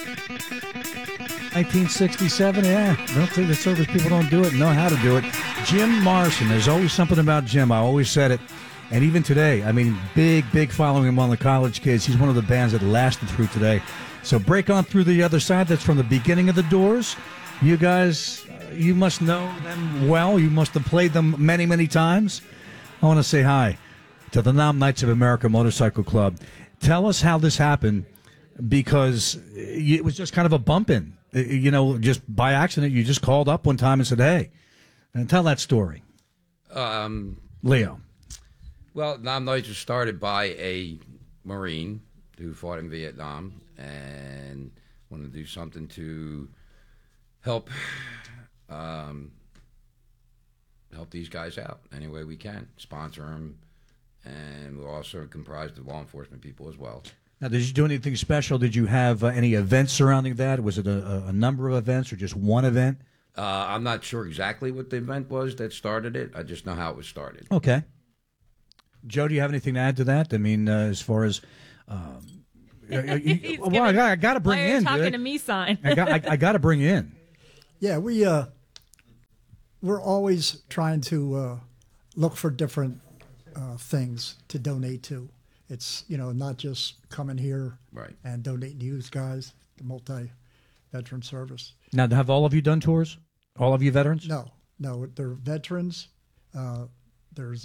1967, yeah. Military service people don't do it, know how to do it. Jim Morrison, there's always something about Jim. I always said it. And even today, I mean, big following among the college kids. He's one of the bands that lasted through today. So break on through the other side. That's from the beginning of the Doors. You guys, you must know them well. You must have played them many times. I want to say hi to the Nam Knights of America Motorcycle Club. Tell us how this happened, because it was just kind of a bump in. You know, just by accident, you just called up one time and said, hey, and tell that story. Leo. Well, Nam Knights was started by a Marine who fought in Vietnam and wanted to do something to help these guys out any way we can, sponsor them, and we're also comprised of law enforcement people as well. Now, did you do anything special? Did you have any events surrounding that? Was it a number of events or just one event? I'm not sure exactly what the event was that started it. I just know how it was started. Okay. Joe, do you have anything to add to that? I mean, as far as... well, I got to bring why are you in. talking dude. to me sign. I got to bring in. Yeah, we're always trying to look for different things to donate to. It's, not just coming here Right. and donating to you guys, the multi-veteran service. Now, have all of you done tours? All of you veterans? No, they're veterans. There's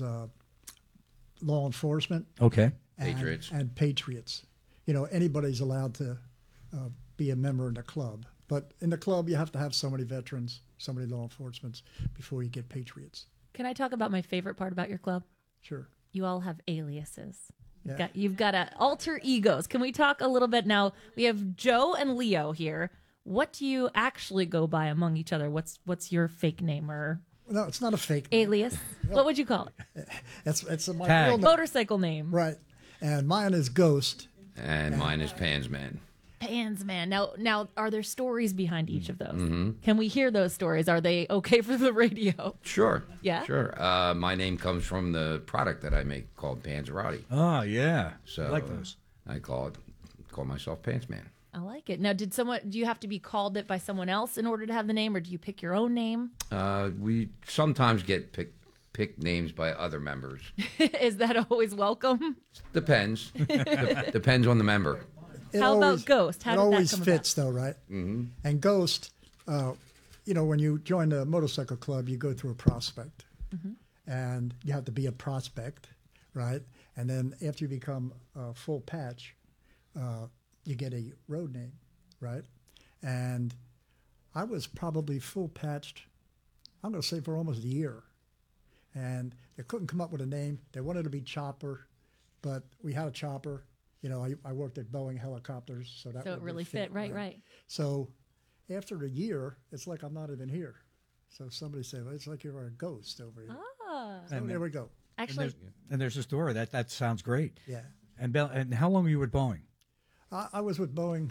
law enforcement. Okay. Patriots. And patriots. Anybody's allowed to be a member in the club. But in the club, you have to have so many veterans, so many law enforcements before you get patriots. Can I talk about my favorite part about your club? Sure. You all have aliases. Yeah. You've got alter egos. Can we talk a little bit now? We have Joe and Leo here. What do you actually go by among each other? What's your fake name or No, it's not a fake name. alias? What would you call it? It's my Tag. real name. Motorcycle name. Right. And mine is Ghost. And mine is Pansman. Pansman. Now, are there stories behind each of those? Mm-hmm. Can we hear those stories? Are they okay for the radio? Sure. Yeah? Sure. My name comes from the product that I make called Panzerotti. Oh, yeah. So I like those. I call myself Pantsman. I like it. Now, do you have to be called it by someone else in order to have the name, or do you pick your own name? We sometimes get picked names by other members. Is that always welcome? Depends. Depends on the member. How about Ghost? How it did that always come fits, though, right? Mm-hmm. And Ghost, when you join the motorcycle club, you go through a prospect. Mm-hmm. And you have to be a prospect, right? And then after you become a full patch, you get a road name, right? And I was probably full patched, I'm going to say for almost a year. And they couldn't come up with a name. They wanted to be Chopper, but we had a Chopper. I worked at Boeing helicopters, so that it really fit. Right. So after a year, it's like I'm not even here. So somebody said, well, it's like you're a ghost over here. Ah. So there we go. Actually, And there's a story. That sounds great. Yeah. And how long were you with Boeing? I was with Boeing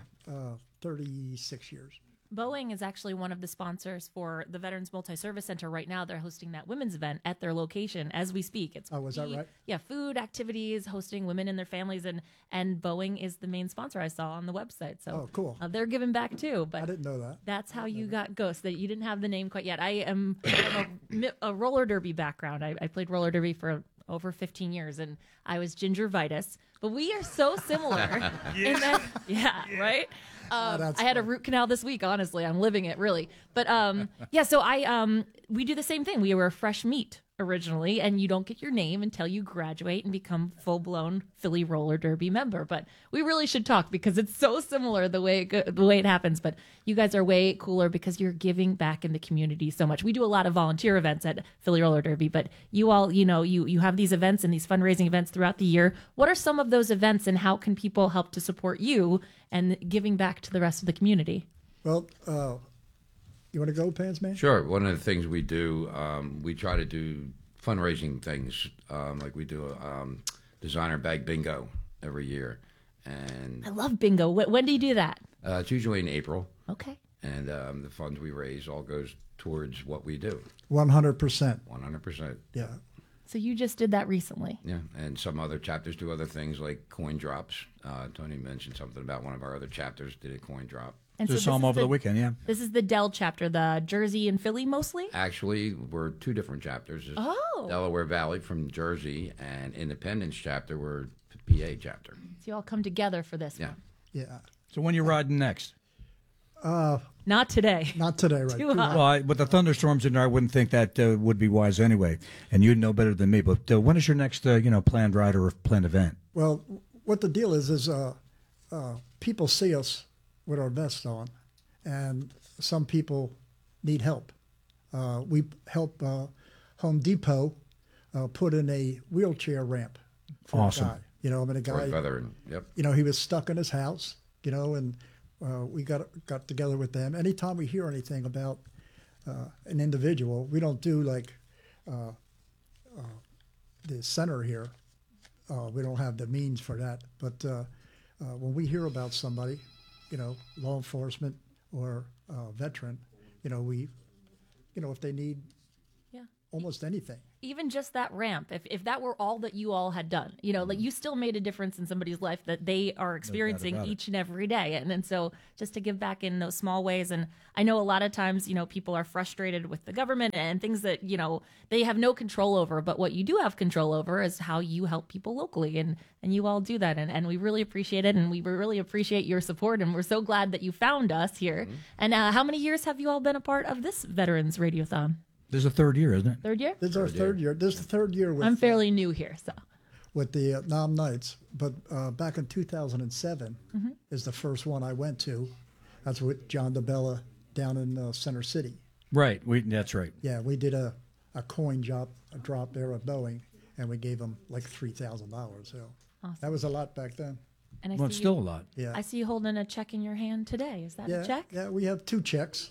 36 years. Boeing is actually one of the sponsors for the Veterans Multi-Service Center right now. They're hosting that women's event at their location as we speak. It's was that right? Yeah, food, activities, hosting women and their families, and Boeing is the main sponsor I saw on the website. So cool. They're giving back too. But I didn't know that. That's how you got Ghost. That you didn't have the name quite yet. I have a roller derby background. I played roller derby for over 15 years, and I was gingivitis. But we are so similar. In that, right? I had a root canal this week, honestly. I'm living it, really. But, so we do the same thing. We were fresh meat originally, and you don't get your name until you graduate and become full-blown Philly Roller Derby member. But we really should talk because it's so similar the way it happens. But you guys are way cooler because you're giving back in the community so much. We do a lot of volunteer events at Philly Roller Derby, but you all, you have these events and these fundraising events throughout the year. What are some of those events, and how can people help to support you and giving back to the rest of the community? Well, you want to go, Pants Man? Sure. One of the things we do, we try to do fundraising things, like we do a designer bag bingo every year. And I love bingo. When do you do that? It's usually in April. Okay. And the funds we raise all goes towards what we do. 100%. 100%. Yeah. So you just did that recently. Yeah, and some other chapters do other things like coin drops. Tony mentioned something about one of our other chapters did a coin drop. And Just saw them over the weekend, yeah. This is the Dell chapter, the Jersey and Philly mostly? Actually, we're two different chapters. There's Oh. Delaware Valley from Jersey and Independence chapter, we're PA chapter. So you all come together for this Yeah. one. Yeah. So when you riding next? Not today. Not today, right? Too hot. Well, with the thunderstorms in there, I wouldn't think that would be wise anyway. And you'd know better than me. But when is your next, planned ride or planned event? Well, what the deal is people see us with our vests on, and some people need help. We help Home Depot put in a wheelchair ramp for Awesome. a guy. A For a guy, veteran. Yep. he was stuck in his house, and we got together with them. Anytime we hear anything about an individual, we don't do like the center here. We don't have the means for that. But when we hear about somebody, law enforcement or veteran, we, if they need Yeah. almost anything. Even just that ramp, if that were all that you all had done, like you still made a difference in somebody's life that they are experiencing about it. each and every day. And so just to give back in those small ways. And I know a lot of times, people are frustrated with the government and things that, they have no control over. But what you do have control over is how you help people locally. And you all do that. And we really appreciate it. And we really appreciate your support. And we're so glad that you found us here. And how many years have you all been a part of this Veterans Radiothon? This is the third year, isn't it? Third year? This is our third year. This is the third year I'm fairly new here, so. with the Nam Knights. But back in 2007 is the first one I went to. That's with John DeBella down in Center City. Right. That's right. Yeah, we did a coin drop there at Boeing, and we gave them like $3,000. So Awesome. that was a lot back then. And I Well, see it's you- still a lot. Yeah. I see you holding a check in your hand today. Is that yeah, a check? Yeah, we have 2 checks.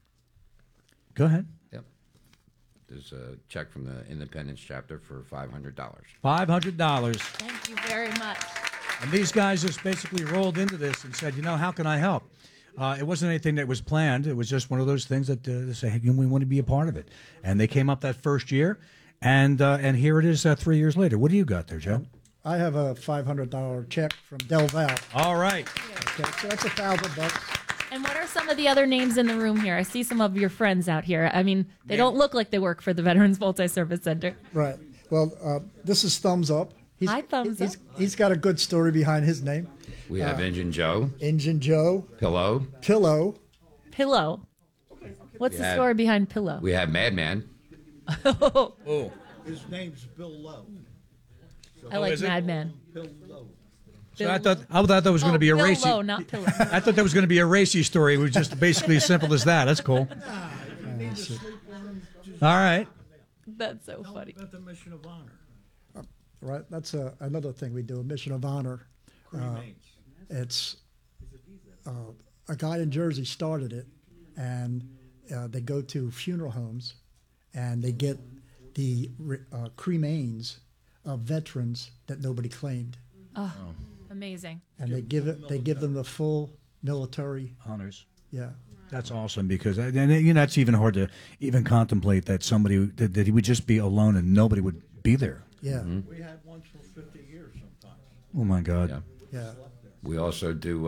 Go ahead. Yep. There's a check from the Independence chapter for $500. $500. Thank you very much. And these guys just basically rolled into this and said, how can I help? It wasn't anything that was planned. It was just one of those things that they say, hey, we want to be a part of it. And they came up that first year, and here it is 3 years later. What do you got there, Joe? I have a $500 check from Del Val. All right. Okay, so that's $1,000. And what are some of the other names in the room here? I see some of your friends out here. I mean, they don't look like they work for the Veterans Multi-Service Center. Right. Well, this is Thumbs Up. Hi, Thumbs Up. He's got a good story behind his name. We have Engine Joe, Engine Joe, Pillow. Pillow. Pillow. What's the Yeah. story behind Pillow? We have Madman. Oh. His name's Bill Lowe. I like is it? Madman. Bill Lowe. So I thought that was going to be a Bill racy. Lowe, not Pillow. I thought that was going to be a racy story. It was just basically as simple as that. That's cool. All right. That's so funny. About the Mission of Honor. Right. That's another thing we do, a Mission of Honor. Cremains. It's a guy in Jersey started it, and they go to funeral homes, and they get the cremains of veterans that nobody claimed, Amazing. and they give them the full military. Honors. Yeah. That's awesome because that's even hard to even contemplate that somebody that he would just be alone and nobody would be there. Yeah. We had ones for 50 years sometimes. Oh my God. Yeah. Yeah. We also do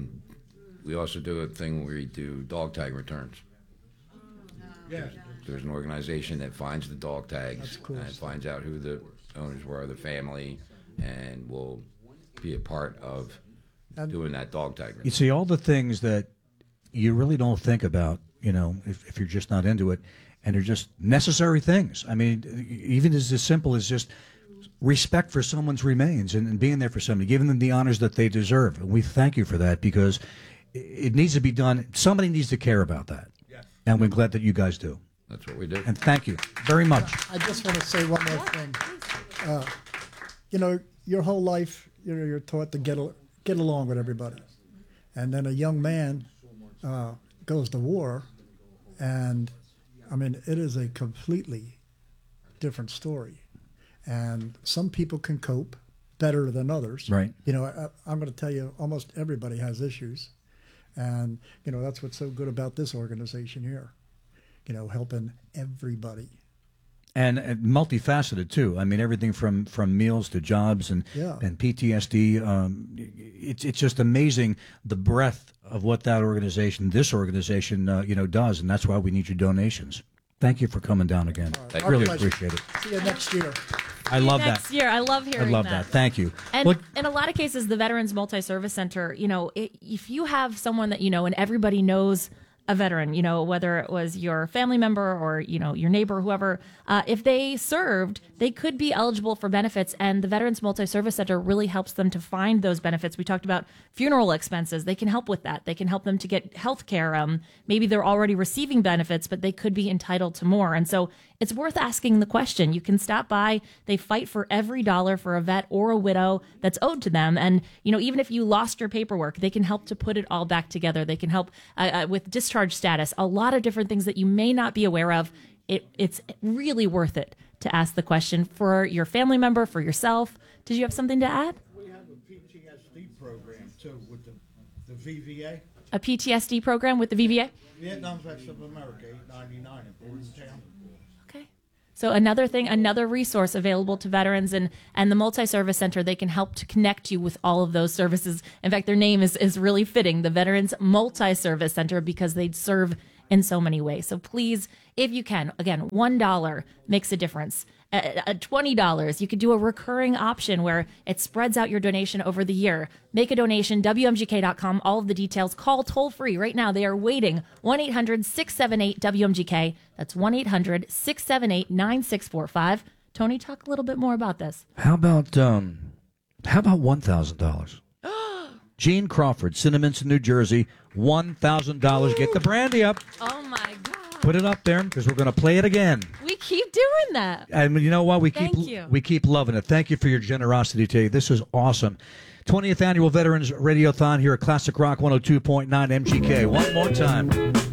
a thing where we do dog tag returns. Yeah. There's an organization that finds the dog tags That's cool and stuff. finds out who the owners were, the family, and will be a part of And- doing that dog tag. You see all the things that you really don't think about, if you're just not into it, and they're just necessary things. I mean, even as simple as just respect for someone's remains and being there for somebody, giving them the honors that they deserve. And we thank you for that because it needs to be done. Somebody needs to care about that. Yes. And we're glad that you guys do. That's what we do. And thank you very much. I just want to say one more thing. Your whole life, you're taught to get along with everybody, and then a young man goes to war, and I mean it is a completely different story, and some people can cope better than others. Right. I'm going to tell you, almost everybody has issues, and that's what's so good about this organization here. Helping everybody. and multifaceted too. I mean, everything from meals to jobs and Yeah. and PTSD. It's just amazing the breadth of what this organization, does, and that's why we need your donations. Thank you for coming down again. Thank I really pleasure. appreciate it. See you next year. I love that. Next year, I love I hearing love that. Thank you. And Look, in a lot of cases, the Veterans Multi-Service Center, if you have someone that you know and everybody knows a veteran, whether it was your family member or, your neighbor, whoever, if they served, they could be eligible for benefits. And the Veterans Multi-Service Center really helps them to find those benefits. We talked about funeral expenses. They can help with that. They can help them to get health care. Maybe they're already receiving benefits, but they could be entitled to more. And so it's worth asking the question. You can stop by. They fight for every dollar for a vet or a widow that's owed to them. And, even if you lost your paperwork, they can help to put it all back together. They can help with discharge status, a lot of different things that you may not be aware of. It's really worth it to ask the question for your family member, for yourself. Did you have something to add? We have a PTSD program too with the VVA, A PTSD program with the VBA? Vietnam Vets of America, 899 in Bordentown. Okay. So another resource available to veterans and the Multi-Service Center, they can help to connect you with all of those services. In fact, their name is really fitting, the Veterans Multi-Service Center, because they serve in so many ways. So please, if you can, again, $1 makes a difference. $20, you could do a recurring option where it spreads out your donation over the year. Make a donation, WMGK.com, all of the details. Call toll free right now. They are waiting. 1-800-678-WMGK. That's 1-800-678-9645. Tony, talk a little bit more about this. how about $1,000? Gene Crawford, Cinnaminson, New Jersey, $1,000. Get the brandy up. Oh, my God. Put it up there because we're going to play it again. We keep doing that. And you know what? We Thank you. keep loving it. Thank you for your generosity today. This is awesome. 20th Annual Veterans Radiothon here at Classic Rock 102.9 MGK. One more time.